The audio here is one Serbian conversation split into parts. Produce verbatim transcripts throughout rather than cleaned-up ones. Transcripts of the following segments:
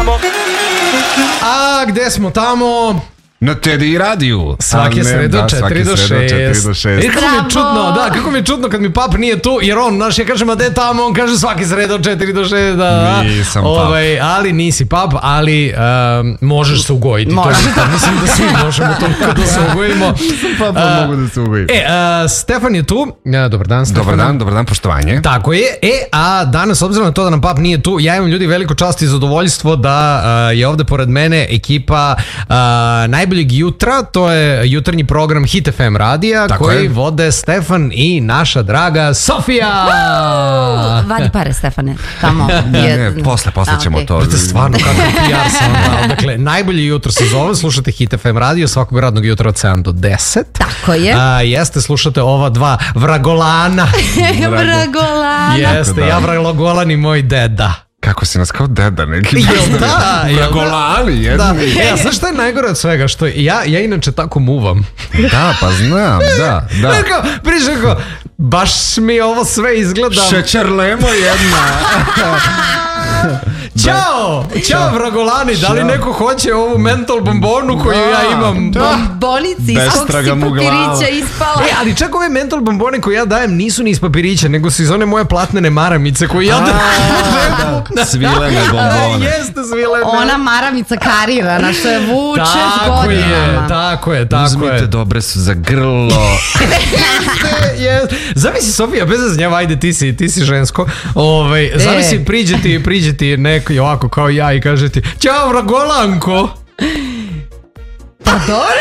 tamo. A gde smo tamo? Na Teddy radiju. Svake sredo četiri do šest. I kako mi je čudno, da, kako mi je čudno kad mi pap nije tu, jer on, znaš, ja kažem, a gde tamo, on kaže svake sredo četiri do šest, da, nisam ovaj, pap. Ali nisi pap, ali um, možeš se ugojiti. To je, mislim da svi možemo to da se ugojimo. Nisam papa, uh, mogu da se ugojim. E, uh, Stefan je tu. Uh, dobar dan, Stefan. Dobar dan, dobar dan, poštovanje. Tako je. E, a danas, obzirom na to da nam pap nije tu, ja imam ljudi veliko čast i zadovoljstvo da uh, je ovde pored mene ekipa uh, najboljeg jutra, to je jutarnji program Hit F M radija. Tako koji je. Vode Stefan i naša draga Sofija. Woo! Vadi pare, Stefane. Tamo ne, je... ne, posle, posle A, ćemo okay. to. To je stvarno kako P R sam dao. Dakle, najbolje jutro se zove, slušate Hit F M radio svakog radnog jutra od sedam do deset. Tako je. A, jeste, slušate ova dva vragolana. Vragolana. Jeste, da. Ja vragolan i moj deda. Kako si nas kao deda neki? Jel da? Vragolani, jedni. Da. E, znaš šta je najgore od svega? Što ja, ja inače tako muvam. Da, pa znam, da, da. Tako, prišao kao, baš mi ovo sve izgleda. Šećerlemo jedna. Ćao, ćao vragolani, da li neko hoće ovu mentol bombonu koju ja imam? Bombonici iz kog si papirića ispala. E, ali čak ove mentol bombone koje ja dajem nisu ni iz papirića, nego su iz one moje platnene maramice koje ja dajem. Da, svilene bombone. Jeste svilene. Ona maramica karirana što je vučeš godinama. Tako je, tako je. Uzmite, dobre su za grlo. Zavisi, Sofija, bez znjeva, ajde, ti si, ti si žensko. Ovaj, zavisi, priđe ti, priđe ti neko ovako kao ja i kaže ti ćao vragolanko. Pa dobro.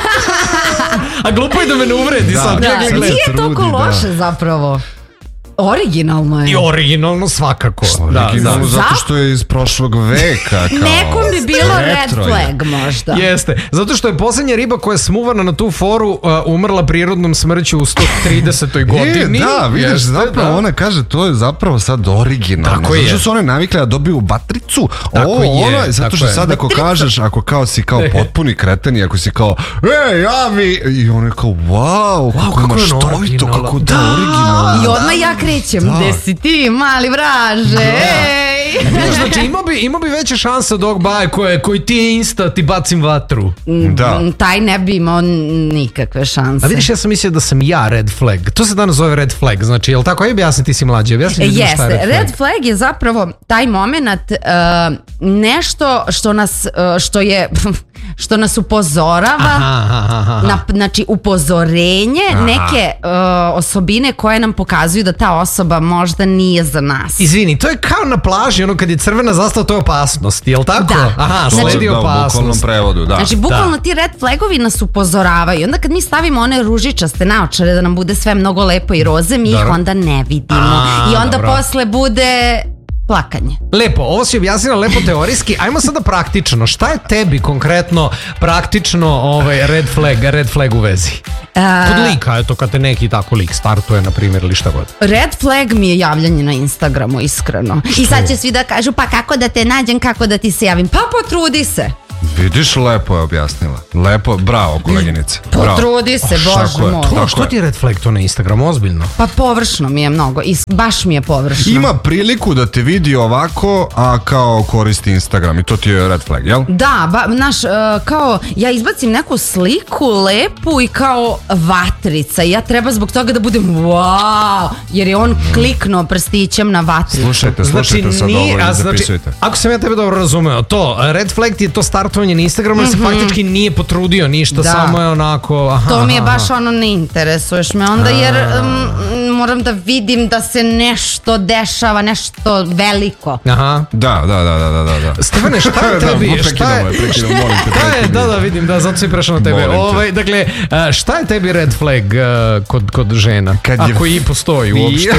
A glupo je da me ne uvredi da, sad. Da, nije toliko loše da. Zapravo. Originalno je. I originalno svakako. Originalno da, zato što je iz prošlog veka. Kao nekom bi bilo red flag možda. Jeste. Zato što je posljednja riba koja je smuvana na tu foru uh, umrla prirodnom smrću u sto tridesetoj godini. E, da, vidiš, jeste, zapravo da. Ona kaže to je zapravo sad originalno. Tako je. Zato što su one navikle da dobiju batricu. Tako o, je. Ono, zato što sad ako kažeš, ako kao si kao potpuni kreten i ako si kao ej, javi, i on je kao wow, wow kako imaš to, kako da, da originalno. I odmah ja krećem, gde si ti, mali vraže, ej. Znači, imao bi, ima bi veće šanse od ovog baje koje, koji ti je insta, ti bacim vatru. Da. Taj ne bi imao nikakve šanse. A vidiš, ja sam mislio da sam ja red flag. To se danas zove red flag, znači, jel tako? Aj objasni, ti si mlađi, objasni mi šta je red flag. Red flag je zapravo taj moment, uh, nešto što nas, uh, što je... što nas upozorava, aha, aha, aha. Na, znači upozorenje, aha. neke uh, osobine koje nam pokazuju da ta osoba možda nije za nas. Izvini, to je kao na plaži, ono kad je crvena zastava, to je opasnost, jel tako? Da. Aha, sledi da, opasnost. U bukvalnom prevodu, da. Znači, bukvalno da. Ti red flagovi nas upozoravaju. Onda kad mi stavimo one ružičaste naočare da nam bude sve mnogo lepo i roze, mi Dar. ih onda ne vidimo. A, I onda dobro. Posle bude... plakanje. Lepo, ovo si objasnila lepo teorijski. Ajmo sada praktično. Šta je tebi konkretno praktično ovaj red flag, red flag u vezi? Uh, Kod lika, eto kad te neki tako lik startuje, na primjer, ili šta god. Red flag mi je javljanje na Instagramu, iskreno. Što? I sad će svi da kažu, pa kako da te nađem, kako da ti se javim? Pa potrudi se. Vidiš, lepo je objasnila. Lepo, bravo koleginice. Potrudi se, bože moj. To, što ti je red flag to na Instagramu, ozbiljno? Pa površno mi je mnogo, baš mi je površno. Ima priliku da te vidi ovako, a kao koristi Instagram i to ti je red flag, jel? Da, ba, naš, uh, kao ja izbacim neku sliku lepu i kao vatrica i ja treba zbog toga da budem wow, jer je on kliknuo prstićem na vatricu. Slušajte, slušajte znači, sad nije, ovo i znači, zapisujte. Ako sam ja tebe dobro razumeo, to, red flag ti je to startovanje na Instagramu, mm-hmm. ali se faktički nije potrudio ništa, da. Samo je onako... Aha, to mi je baš ono, ne interesuješ me onda, jer um, moram da vidim da se nešto dešava, nešto veliko. Aha. Da, da, da, da, da, da. Stefane, šta je tebi? Da, šta je? Prekidamo, molim te. Šta je, da, da, vidim, da, zato si prešao na tebe. Ovaj, dakle, šta je tebi red flag uh, kod, kod žena? Kad ako je... i postoji uopšte.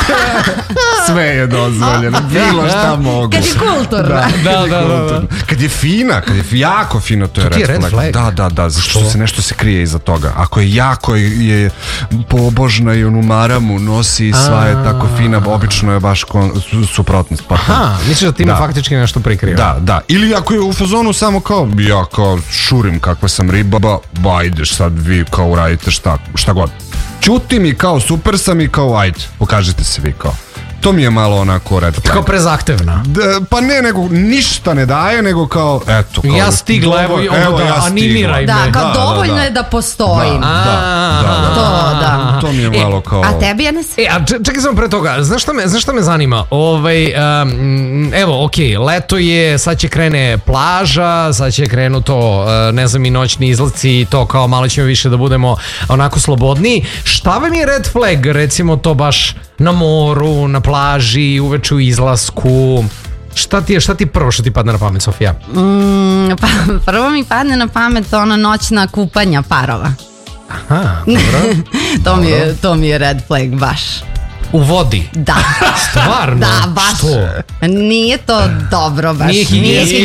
Sve je dozvoljeno, bilo šta mogu. Kad je kulturna. Da, da, da, da, da. Kad je fina, kad je jako fino, to je, to red, red flag. flag. Da, da, da, zašto se nešto se krije iza toga. Ako je jako je pobožna i onu maramu nosi i sva je tako fina, obično je baš kon, suprotnost. Aha, misliš da time faktički nešto prikriva? Da, da. Ili ako je u fazonu samo kao, ja kao šurim kakva sam riba, ba ideš sad vi kao uradite šta, šta god. Ćutim i kao super sam i kao ajde, pokažite se vi kao. To mi je malo onako red flag. Kao prezahtevna. D, pa ne, nego ništa ne daje, nego kao, eto. Kao, ja stigla, evo, evo, evo da, ja animiraj me. Da, kao da, dovoljno da, da. je da postojim. Da, da, da, da. To, da. To mi je malo kao... A tebi, Enes? E, a čekaj samo pre toga, znaš šta me, znaš šta me zanima? Ovaj, um, evo, okej, okay, leto je, sad će krene plaža, sad će krenu to, uh, ne znam, i noćni izlaci, to kao malo ćemo više da budemo onako slobodniji. Šta vam je red flag, recimo to baš na moru, na plaži, uveče u izlasku? Šta ti je, šta ti prvo što ti padne na pamet, Sofija? Mm, pa, prvo mi padne na pamet ona noćna kupanja parova. Aha, dobro. to, mi je, to mi je red flag baš. U vodi? Da. Stvarno? Da, baš. Što? Nije to dobro baš. Nije higijenski.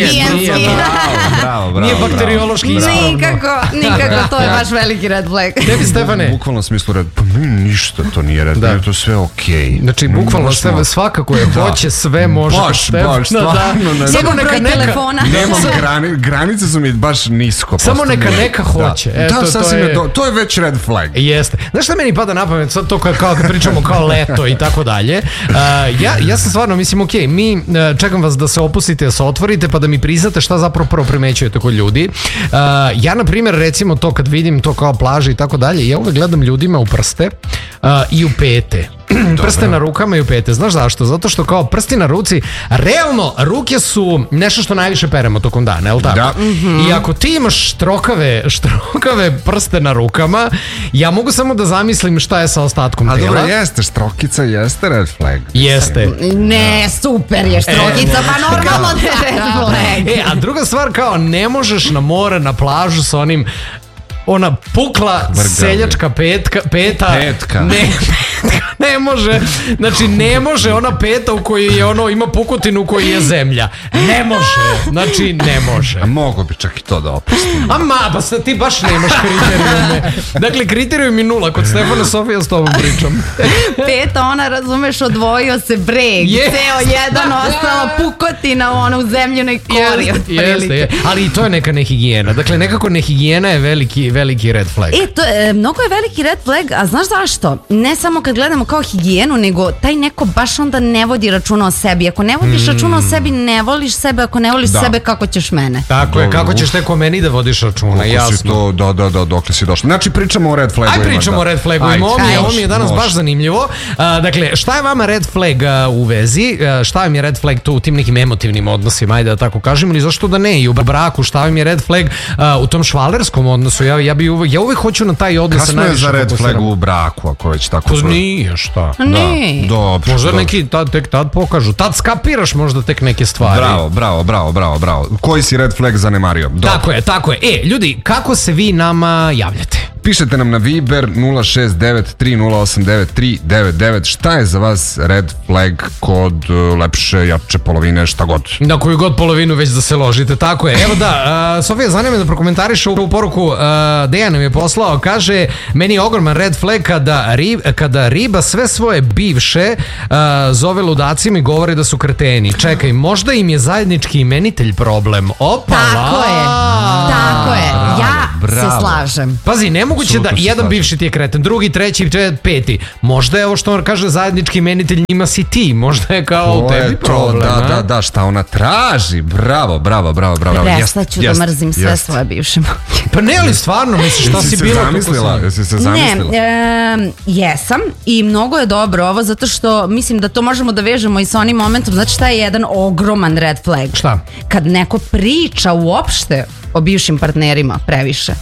Bravo, bravo, bravo. Nije bakteriološki ispravno. Nikako, nikako, to je baš veliki red flag. Tebi, Stefane? U bukvalnom smislu red, pa meni ništa to nije red, da. To sve okej. Okay. Znači, bukvalno sve, svakako je da. Hoće, sve može. Baš, baš, stvarno. Da. Samo neka neka... telefona. Nemam grani, granice su mi baš nisko. Samo neka neka hoće. Da, Eto, da sasvim to je, to, to je već red flag. Jeste. Znaš šta meni pada na pamet, sad to kao, kao kad pričamo kao leto i tako dalje. Uh, ja, ja sam stvarno, mislim, ok, mi uh, čekam vas da se opustite, da se otvorite, pa da mi priznate šta zapravo prvo primećujete kod ljudi. Uh, ja, na primjer, recimo to kad vidim to kao plaže i tako dalje, ja uvek gledam ljudima u prste uh, i u pete. Prste na rukama i u pete. Znaš zašto? Zato što kao prsti na ruci, realno ruke su nešto što najviše peremo tokom dana, je li tako? Da. Mm-hmm. I ako ti imaš štrokave, štrokave prste na rukama, ja mogu samo da zamislim šta je sa ostatkom a tela. A dobro, jeste, štrokica jeste red flag. Jeste. Ne, super je štrokica, e, pa normalno da je red flag. E, a druga stvar kao, ne možeš na more, na plažu sa onim ona pukla Vrgavi. seljačka petka, peta petka. Ne, ne može. Znači ne može ona peta u kojoj je ono ima pukotinu u kojoj je zemlja. Ne može. Znači ne može. A mogo bi čak i to da opustim. A ma, pa sad ti baš nemaš kriterijume. Dakle, kriterijum je nula. Kod Stefana Sofija s tobom pričam. Peta, ona, razumeš, odvojio se breg. Yes. Ceo jedan, ostala pukotina ono u zemljenoj kori. Jeste, je. Ali i to je neka nehigijena. Dakle, nekako nehigijena je veliki, veliki red flag. E, to je, mnogo je veliki red flag, a znaš zašto? Ne samo kad gledamo kao higijenu, nego taj neko baš onda ne vodi računa o sebi. Ako ne vodiš mm. računa o sebi, ne voliš sebe. Ako ne voliš da. sebe, kako ćeš mene? Tako je, kako ćeš tek o meni da vodiš računa, kako jasno. Si to, da, da, da, dokle si došla. Znači, pričamo o red flagovima. Aj, pričamo da. o red flagovima. Ovo mi je, ovo mi je danas može. baš zanimljivo. A, dakle, šta je vama red flag uh, u vezi? Uh, šta vam je red flag tu u tim nekim emotivnim odnosima, ajde da tako kažem, ili zašto da ne? I u braku, šta vam je red flag uh, u tom švalerskom odnosu? Ja, ja, bi uvek, ja uvek hoću na taj odnos. Kasno je za red flag u braku, ako već tako. To nije, šta? Ne. Dobro. Možda neki tad, tek tad pokažu. Tad skapiraš možda tek neke stvari. Bravo, bravo, bravo, bravo, bravo. Koji si red flag zanemario? Dobro. Tako je, tako je. E, ljudi, kako se vi nama javljate? Pišete nam na Viber nula šest devet tri nula osam devet tri devet devet. Šta je za vas red flag kod uh, lepše, jače polovine, šta god? Na koju god polovinu već da se ložite, tako je. Evo da, uh, Sofija, zanima me da prokomentariš u poruku. Uh, Dejan nam je poslao, kaže, meni je ogroman red flag kada, rib, kada riba sve svoje bivše uh, zove ludacima i govori da su kreteni. Čekaj, možda im je zajednički imenitelj problem. Opala! Tako je, tako je. Ja bravo. se slažem. Pazi, nemoguće da jedan bivši ti je kreten, drugi, treći, četvrti, peti. Možda je ovo što on kaže zajednički imenitelj njima si ti. Možda je kao u tebi problem. Da, da, da, šta ona traži. Bravo, bravo, bravo, bravo. Prestaću da mrzim sve jest. svoje bivše majke. Pa ne, ali stvarno, misliš šta si se bila? Zamislila, jesi se zamislila? Ne, e, jesam i mnogo je dobro ovo, zato što mislim da to možemo da vežemo i sa onim momentom. Znači šta je jedan ogroman red flag? Šta? Kad neko priča uopšte o bivšim partnerima previše.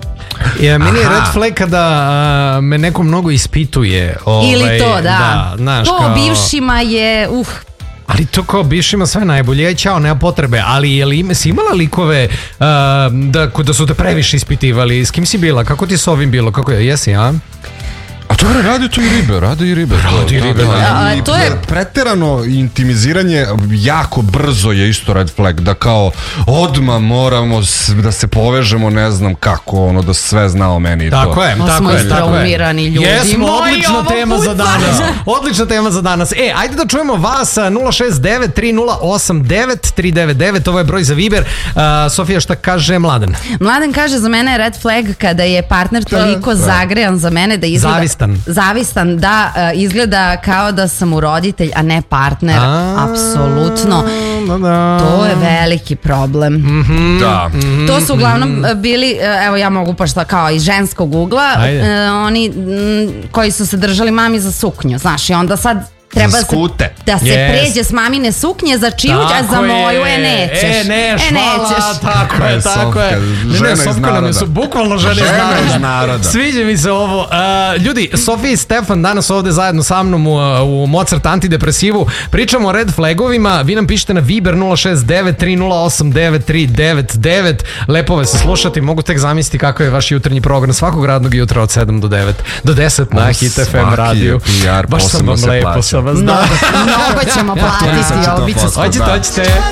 Ja, meni je red flag kada a, me neko mnogo ispituje. Ovaj, ili to, da. da znaš, to kao... bivšima je, uh. Ali to kao bivšima sve najbolje, ja ćao, nema potrebe. Ali je li, si imala likove uh, da, da su te previše ispitivali? S kim si bila? Kako ti s ovim bilo? Kako je? Jesi, a? A to je, radi to i ribe, radi i ribe. Radi i ribe, da, da. I to je preterano intimiziranje jako brzo je isto red flag, da kao odmah moramo da se povežemo, ne znam kako, ono da sve zna o meni. Tako to. je, no, tako je. Tako je. Ljudi. Jesmo, odlična tema za danas. Odlična tema za danas. E, ajde da čujemo vas, nula šest devet tri nula osam devet tri devet devet, ovo je broj za Viber. Uh, Sofija, šta kaže Mladen? Mladen kaže, za mene je red flag kada je partner toliko da, da. zagrejan za mene da izgleda... Zavistan. zavistan. Zavistan, da, izgleda kao da sam u roditelj, a ne partner. Apsolutno. Da, da. To je veliki problem. Mm-hmm. Da. Mm-hmm. To su uglavnom bili, evo ja mogu pa šta kao iz ženskog ugla, e, oni m, koji su se držali mami za suknju, znaš, i onda sad treba se, da se yes. pređe s mamine suknje za čiju, a za moju je nećeš. E, neš, e, nećeš. Hvala, tako je, tako je. Žena iz naroda. Su bukvalno žene iz naroda. iz naroda. Sviđa mi se ovo. Uh, ljudi, Sofija i Stefan danas ovde zajedno sa mnom u, u Mozart antidepresivu. Pričamo o red flagovima. Vi nam pišete na Viber nula šest devet tri nula osam devet tri devet devet. Lepo vas se slušati. Mogu tek zamisliti kako je vaš jutarnji program svakog radnog jutra od sedam do devet do deset na Hit F M radiju. Baš sam vam lepo vas da. Mnogo ćemo platiti, obično. Hoćete, hoćete.